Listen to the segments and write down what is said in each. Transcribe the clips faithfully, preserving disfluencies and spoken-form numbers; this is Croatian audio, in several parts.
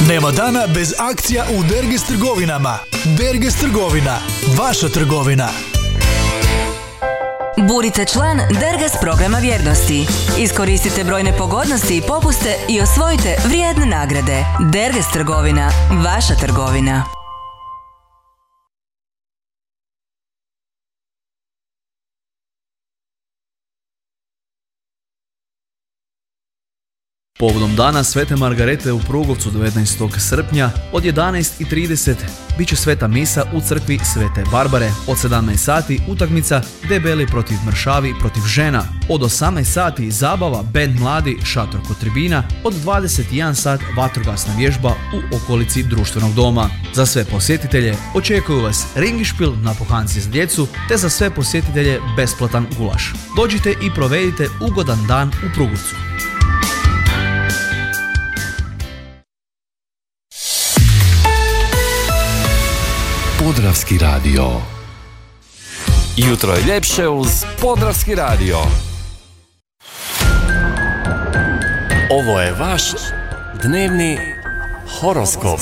Nema dana bez akcija u Derges trgovinama. Derges trgovina, vaša trgovina. Budite član Derges programa vjernosti. Iskoristite brojne pogodnosti i popuste i osvojite vrijedne nagrade. Derges trgovina, vaša trgovina. Povodom dana Svete Margarete u Prugovcu devetnaestog srpnja od jedanaest i trideset bit će sveta misa u crkvi Svete Barbare. Od sedamnaest sati utakmica Debeli protiv Mršavi protiv žena. Od osamnaest sati zabava bend mladi Šator kod tribina. Od dvadeset jedan sat vatrogasna vježba u okolici društvenog doma. Za sve posjetitelje očekuju vas ringišpil na pohanci za djecu te za sve posjetitelje besplatan gulaš. Dođite i provedite ugodan dan u Prugovcu. Podravski radio. Jutro je ljepše uz Podravski radio. Ovo je vaš dnevni horoskop.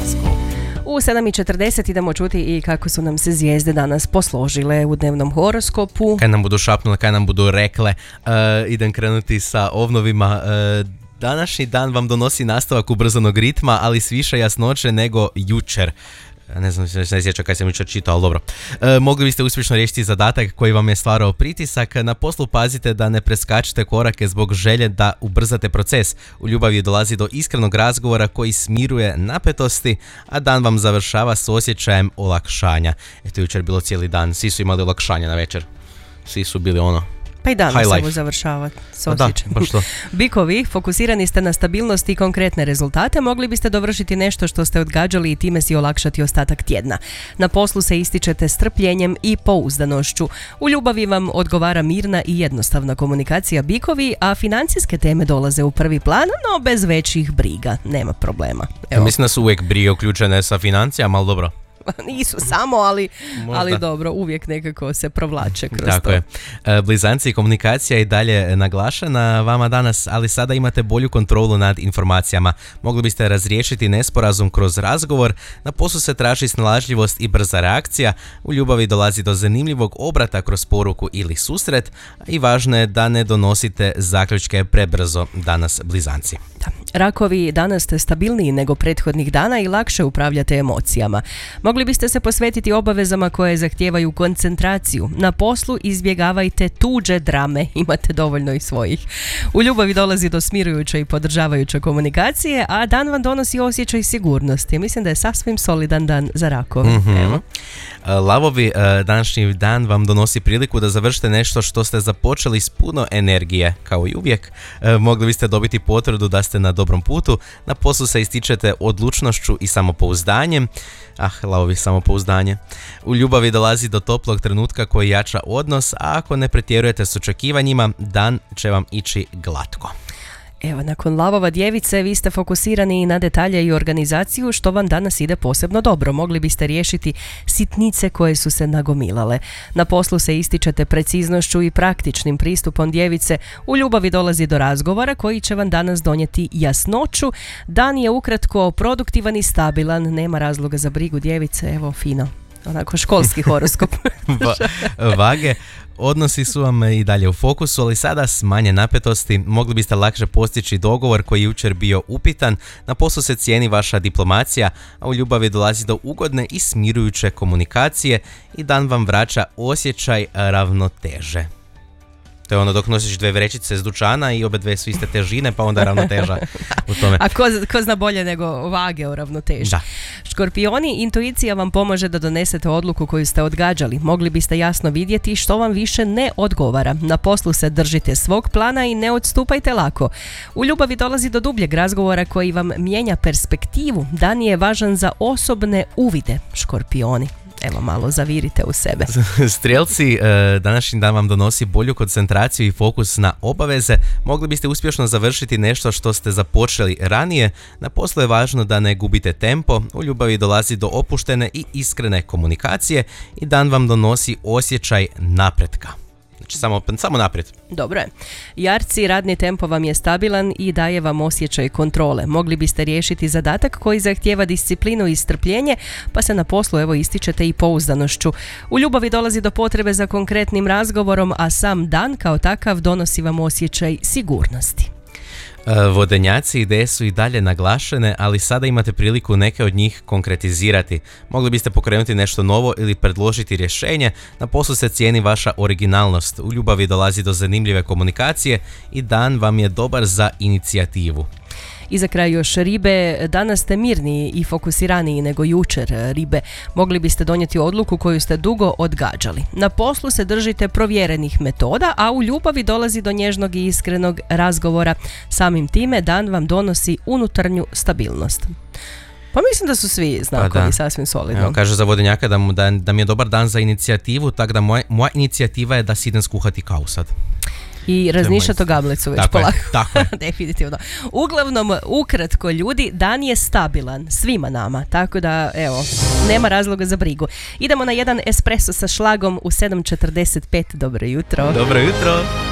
U sedam i četrdeset idemo čuti i kako su nam se zvijezde danas posložile u dnevnom horoskopu. Kaj nam budu šapnule, kaj nam budu rekle. Uh, idem krenuti sa ovnovima. Uh, današnji dan vam donosi nastavak ubrzanog ritma, ali s više jasnoće nego jučer. Ne znam, ne sjećam kaj sam jučer čitao, ali dobro. E, mogli biste uspješno riješiti zadatak koji vam je stvarao pritisak. Na poslu pazite da ne preskačete korake zbog želje da ubrzate proces. U ljubavi dolazi do iskrenog razgovora koji smiruje napetosti, a dan vam završava s osjećajem olakšanja. Eto, jučer je bilo cijeli dan, svi su imali olakšanja na večer. Svi su bili ono... Pa i danas samo završavati s osjećajem. Bikovi, fokusirani ste na stabilnost i konkretne rezultate, mogli biste dovršiti nešto što ste odgađali i time si olakšati ostatak tjedna. Na poslu se ističete strpljenjem i pouzdanošću. U ljubavi vam odgovara mirna i jednostavna komunikacija, bikovi, a financijske teme dolaze u prvi plan, no bez većih briga. Nema problema. Ja mislim da su uvijek brige uključene sa financijama, ali dobro. Nisu samo, ali, ali dobro, uvijek nekako se provlače kroz Tako to. je. Blizanci, komunikacija je dalje naglašena vama danas, ali sada imate bolju kontrolu nad informacijama. Mogli biste razriješiti nesporazum kroz razgovor, na poslu se traži snalažljivost i brza reakcija, u ljubavi dolazi do zanimljivog obrata kroz poruku ili susret i važno je da ne donosite zaključke prebrzo danas, blizanci. Da. Rakovi, danas ste stabilniji nego prethodnih dana i lakše upravljate emocijama. Mogli biste se posvetiti obavezama koje zahtijevaju koncentraciju. Na poslu izbjegavajte tuđe drame, imate dovoljno i svojih. U ljubavi dolazi do smirujuće i podržavajuće komunikacije, a dan vam donosi osjećaj sigurnosti. Mislim da je sasvim solidan dan za rakove. Mm-hmm. Evo. Lavovi, današnji dan vam donosi priliku da završite nešto što ste započeli s puno energije, kao i uvijek. Mogli biste dobiti potvrdu da ste na dobrom putu, na poslu se ističete odlučnošću i samopouzdanjem. Ah, lavovi, samopouzdanje. U ljubavi dolazi do toplog trenutka koji jača odnos, a ako ne pretjerujete s očekivanjima, dan će vam ići glatko. Evo, nakon lavova djevice, vi ste fokusirani na detalje i organizaciju, što vam danas ide posebno dobro. Mogli biste riješiti sitnice koje su se nagomilale. Na poslu se ističete preciznošću i praktičnim pristupom djevice. U ljubavi dolazi do razgovora koji će vam danas donijeti jasnoću. Dan je ukratko produktivan i stabilan. Nema razloga za brigu djevice. Evo, fino. Onako školski horoskop. Va- vage, odnosi su vam i dalje u fokusu, ali sada s manje napetosti. Mogli biste lakše postići dogovor koji je jučer bio upitan. Na poslu se cijeni vaša diplomacija, a u ljubavi dolazi do ugodne i smirujuće komunikacije i dan vam vraća osjećaj ravnoteže. To je ono dok nosiš dve vrećice s dućana i obe dve su iste težine, pa onda ravnoteža u tome. A ko, ko zna bolje nego vage o ravnoteži? Da. Škorpioni, intuicija vam pomaže da donesete odluku koju ste odgađali. Mogli biste jasno vidjeti što vam više ne odgovara. Na poslu se držite svog plana i ne odstupajte lako. U ljubavi dolazi do dubljeg razgovora koji vam mijenja perspektivu. Dan je važan za osobne uvide, škorpioni. Evo, malo zavirite u sebe. Strijelci, današnji dan vam donosi bolju koncentraciju i fokus na obaveze. Mogli biste uspješno završiti nešto što ste započeli ranije. Na poslu je važno da ne gubite tempo. U ljubavi dolazi do opuštene i iskrene komunikacije i dan vam donosi osjećaj napretka. Znači samo, samo naprijed. Dobro je. Jarci, radni tempo vam je stabilan i daje vam osjećaj kontrole. Mogli biste riješiti zadatak koji zahtijeva disciplinu i strpljenje, pa se na poslu evo ističete i pouzdanošću. U ljubavi dolazi do potrebe za konkretnim razgovorom, a sam dan kao takav donosi vam osjećaj sigurnosti. Vodenjaci ideje su i dalje naglašene, ali sada imate priliku neke od njih konkretizirati. Mogli biste pokrenuti nešto novo ili predložiti rješenje, na poslu se cijeni vaša originalnost, u ljubavi dolazi do zanimljive komunikacije i dan vam je dobar za inicijativu. I za kraj još ribe, danas ste mirniji i fokusiraniji nego jučer. Ribe, mogli biste donijeti odluku koju ste dugo odgađali. Na poslu se držite provjerenih metoda, a u ljubavi dolazi do nježnog i iskrenog razgovora. Samim time dan vam donosi unutarnju stabilnost. Pa mislim da su svi znakovi pa da. sasvim solidno. Evo, kaže za vodenjaka da, mu, da, da mi je dobar dan za inicijativu, tako da moja, moja inicijativa je da si idem skuhati kavu sad. I razmišljati o gablecu već tako polako. Je, tako je. Definitivno. Uglavnom, ukratko ljudi, dan je stabilan svima nama, tako da evo, nema razloga za brigu. Idemo na jedan espresso sa šlagom u sedam četrdeset pet. Dobro jutro. Dobro jutro.